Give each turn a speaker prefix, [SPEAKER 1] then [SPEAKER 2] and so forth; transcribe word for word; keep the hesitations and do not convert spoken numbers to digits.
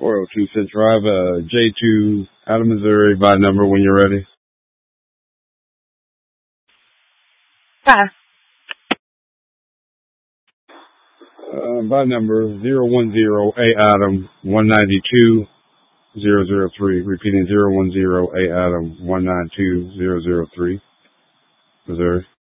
[SPEAKER 1] four oh two Fifth Drive, uh, J two, Adam, Missouri, by number when you're ready.
[SPEAKER 2] Pass.
[SPEAKER 1] Uh, by number zero one zero A Adam one ninety-two zero zero three. Repeating zero one zero A Adam one nine two zero zero three, Missouri.